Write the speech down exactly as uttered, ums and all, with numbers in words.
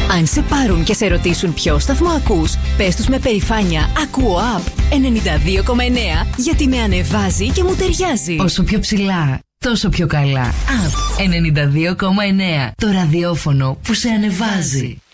Αν σε πάρουν και σε ρωτήσουν ποιο σταθμό ακούς, πες τους με περηφάνεια «Ακούω Up ενενήντα δύο κόμμα εννέα», γιατί με ανεβάζει και μου ταιριάζει. Όσο πιο ψηλά, τόσο πιο καλά. Up ενενήντα δύο κόμμα εννέα, το ραδιόφωνο που σε ανεβάζει.